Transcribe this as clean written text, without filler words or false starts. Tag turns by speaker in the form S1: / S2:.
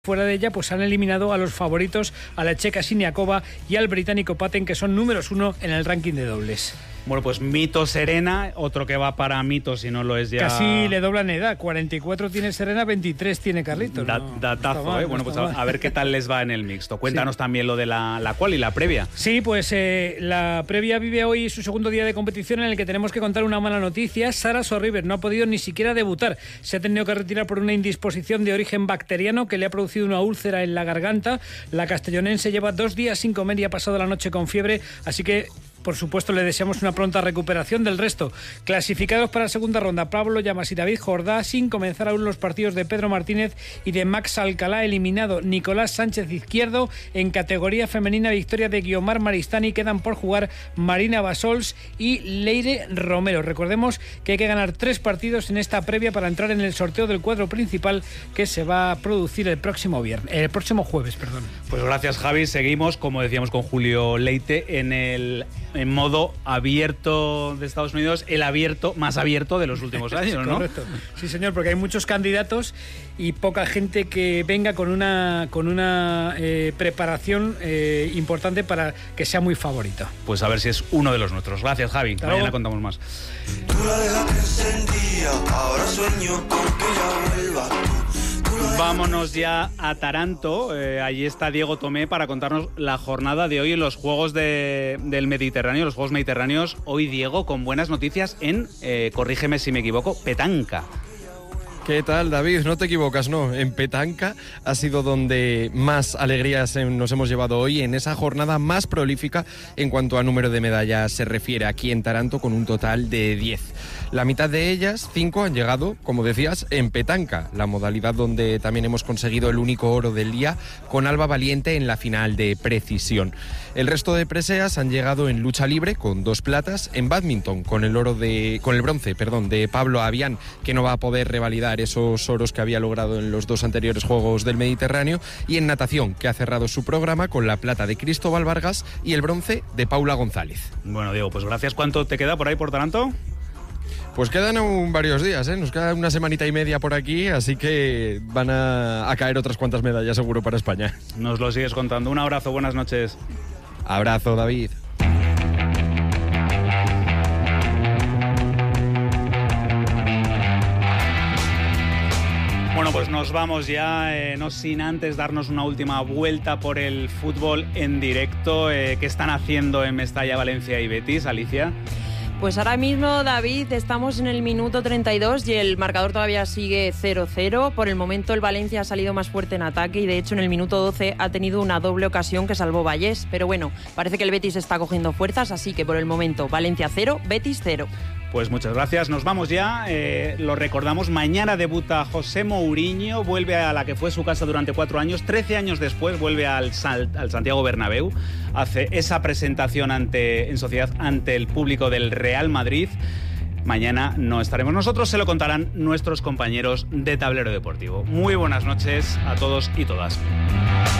S1: Fuera de ella, pues han eliminado a los favoritos, a la checa Siniakova y al británico Patten, que son números 1 en el ranking de dobles.
S2: Bueno, pues Mito Serena, otro que va para Mito, si no lo es ya.
S1: Casi le doblan edad, 44 tiene Serena, 23 tiene Carlitos.
S2: Datazo,
S1: mal,
S2: Bueno, pues a ver qué tal les va en el mixto. Cuéntanos también lo de la quali, la previa.
S1: Sí, pues la previa vive hoy su segundo día de competición, en el que tenemos que contar una mala noticia. Sara Sorribes no ha podido ni siquiera debutar. Se ha tenido que retirar por una indisposición de origen bacteriano que le ha producido una úlcera en la garganta. La castellonense lleva 2 días sin comer y ha pasado la noche con fiebre, así que por supuesto le deseamos una pronta recuperación. Del resto, clasificados para la segunda ronda, Pablo Llamas y David Jordá, sin comenzar aún los partidos de Pedro Martínez y de Max Alcalá. Eliminado Nicolás Sánchez Izquierdo. En categoría femenina, victoria de Guiomar Maristani. Quedan por jugar Marina Basols y Leire Romero. Recordemos que hay que ganar 3 partidos en esta previa para entrar en el sorteo del cuadro principal, que se va a producir el próximo jueves.
S2: Pues gracias, Javi. Seguimos, como decíamos, con Julio Leite en modo abierto de Estados Unidos, el más abierto de los últimos años, ¿no?
S1: Correcto. Sí, señor, porque hay muchos candidatos y poca gente que venga con una preparación importante para que sea muy favorito.
S2: Pues a ver si es uno de los nuestros. Gracias, Javi. Mañana contamos más.
S3: Tú la dejaste encendida, ahora sueño con que ella vuelva.
S2: Vámonos ya a Taranto. Allí está Diego Tomé para contarnos la jornada de hoy en los Juegos del Mediterráneo, los Juegos Mediterráneos. Hoy, Diego, con buenas noticias en, corrígeme si me equivoco, petanca.
S4: ¿Qué tal, David? No te equivocas, no. En petanca ha sido donde más alegrías nos hemos llevado hoy, en esa jornada más prolífica en cuanto a número de medallas se refiere aquí en Taranto, con un total de 10. La mitad de ellas, 5, han llegado, como decías, en petanca, la modalidad donde también hemos conseguido el único oro del día, con Alba Valiente en la final de precisión. El resto de preseas han llegado en lucha libre, con 2 platas, en bádminton, con el bronce de Pablo Avián, que no va a poder revalidar esos oros que había logrado en los 2 anteriores Juegos del Mediterráneo, y en natación, que ha cerrado su programa con la plata de Cristóbal Vargas y el bronce de Paula González.
S2: Bueno, Diego, pues gracias. ¿Cuánto te queda por ahí, por Taranto?
S4: Pues quedan aún varios días, nos queda una semanita y media por aquí, así que van a caer otras cuantas medallas seguro para España.
S2: Nos lo sigues contando. Un abrazo, buenas noches.
S4: Abrazo, David.
S2: Bueno, pues nos vamos ya, no sin antes darnos una última vuelta por el fútbol en directo. ¿Qué están haciendo en Mestalla, Valencia y Betis, Alicia?
S5: Pues ahora mismo, David, estamos en el minuto 32 y el marcador todavía sigue 0-0. Por el momento el Valencia ha salido más fuerte en ataque y de hecho en el minuto 12 ha tenido una doble ocasión que salvó Vallés. Pero bueno, parece que el Betis está cogiendo fuerzas, así que por el momento Valencia 0, Betis 0.
S2: Pues muchas gracias, nos vamos ya, lo recordamos, mañana debuta José Mourinho, vuelve a la que fue su casa durante 4 años, 13 años después vuelve al Santiago Bernabéu, hace esa presentación en sociedad ante el público del Real Madrid. Mañana no estaremos nosotros, se lo contarán nuestros compañeros de Tablero Deportivo. Muy buenas noches a todos y todas.